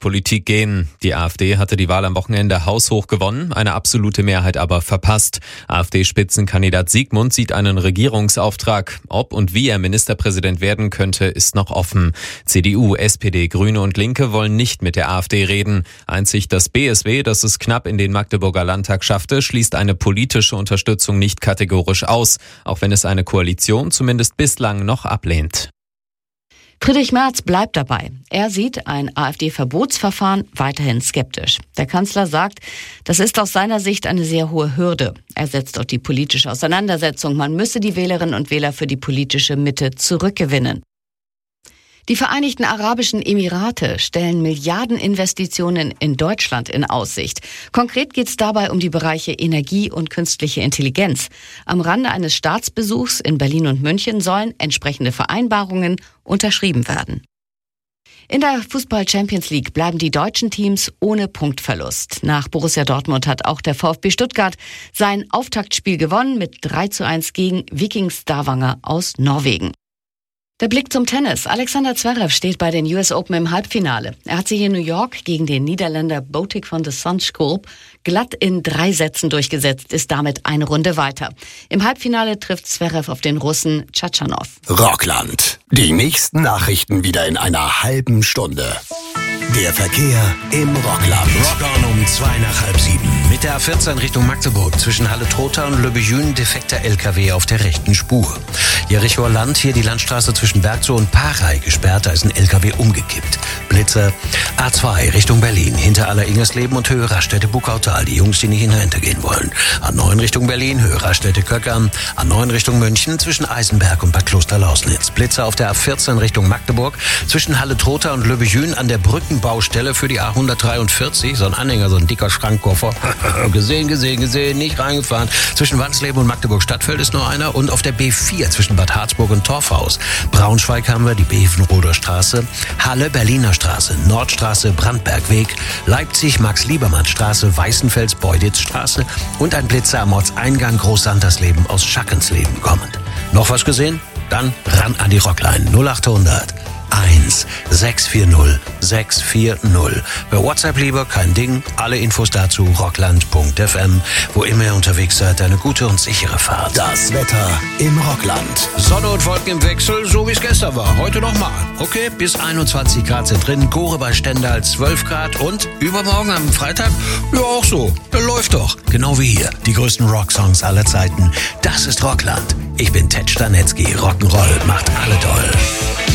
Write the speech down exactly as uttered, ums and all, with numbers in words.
Bundespolitik gehen. Die AfD hatte die Wahl am Wochenende haushoch gewonnen, eine absolute Mehrheit aber verpasst. AfD-Spitzenkandidat Siegmund sieht einen Regierungsauftrag. Ob und wie er Ministerpräsident werden könnte, ist noch offen. C D U, S P D, Grüne und Linke wollen nicht mit der AfD reden. Einzig das B S W, das es knapp in den Magdeburger Landtag schaffte, schließt eine politische Unterstützung nicht kategorisch aus, auch wenn es eine Koalition zumindest bislang noch ablehnt. Friedrich Merz bleibt dabei. Er sieht ein AfD-Verbotsverfahren weiterhin skeptisch. Der Kanzler sagt, das ist aus seiner Sicht eine sehr hohe Hürde. Er setzt auf die politische Auseinandersetzung. Man müsse die Wählerinnen und Wähler für die politische Mitte zurückgewinnen. Die Vereinigten Arabischen Emirate stellen Milliardeninvestitionen in Deutschland in Aussicht. Konkret geht es dabei um die Bereiche Energie und künstliche Intelligenz. Am Rande eines Staatsbesuchs in Berlin und München sollen entsprechende Vereinbarungen unterschrieben werden. In der Fußball-Champions League bleiben die deutschen Teams ohne Punktverlust. Nach Borussia Dortmund hat auch der VfB Stuttgart sein Auftaktspiel gewonnen mit drei zu eins gegen Viking Stavanger aus Norwegen. Der Blick zum Tennis. Alexander Zverev steht bei den U S Open im Halbfinale. Er hat sich in New York gegen den Niederländer Botic van de Zandschulp glatt in drei Sätzen durchgesetzt, ist damit eine Runde weiter. Im Halbfinale trifft Zverev auf den Russen Tschatschanow. Rockland. Die nächsten Nachrichten wieder in einer halben Stunde. Der Verkehr im Rockland. Rock on um zwei nach halb sieben. Mit der A vierzehn Richtung Magdeburg zwischen Halle-Trotha und Le Bejün defekter L K W auf der rechten Spur. Jerichoer Land, hier die Landstraße zwischen Bergzow und Parey gesperrt, da ist ein L K W umgekippt. Blitzer. A zwei Richtung Berlin, hinter Aller-Ingersleben und Höhe Raststätte-Buckautal, die Jungs, die nicht in Rente gehen wollen. A neun Richtung Berlin, Höhe Raststätte-Köckern. A neun Richtung München zwischen Eisenberg und Bad Kloster-Lausnitz. Blitzer auf der A vierzehn Richtung Magdeburg zwischen Halle-Trotha und Le Bejün an der Brückenbaustelle für die A hundertdreiundvierzig. So ein Anhänger, so ein dicker Schrankkoffer. gesehen, gesehen, gesehen, nicht reingefahren. Zwischen Wansleben und Magdeburg-Stadtfeld ist nur einer und auf der B vier zwischen Bad Harzburg und Torfhaus. Braunschweig haben wir die Bevenroder Straße, Halle, Berliner Straße, Nordstraße, Brandbergweg, Leipzig, Max-Liebermann-Straße, Weißenfels-Beuditz-Straße und ein Blitzer am Ortseingang Großsandersleben aus Schackensleben kommend. Noch was gesehen? Dann ran an die Rockline null achthundert eins sechs vier null sechs vier null. Bei WhatsApp lieber kein Ding. Alle Infos dazu rockland punkt f m. Wo immer ihr unterwegs seid, eine gute und sichere Fahrt. Das Wetter im Rockland. Sonne und Wolken im Wechsel, so wie es gestern war. Heute nochmal. Okay, bis einundzwanzig Grad sind drin. Gore bei Stendal zwölf Grad und übermorgen am Freitag, ja auch so. Der läuft doch. Genau wie hier. Die größten Rocksongs aller Zeiten. Das ist Rockland. Ich bin Ted Stanetzky. Rock'n'Roll macht alle toll.